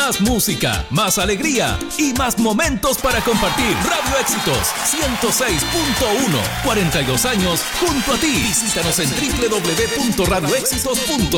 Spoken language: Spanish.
Más música, más alegría y más momentos para compartir. Radio Éxitos 106.1, 42 años junto a ti. Visítanos en www.radioéxitos.com.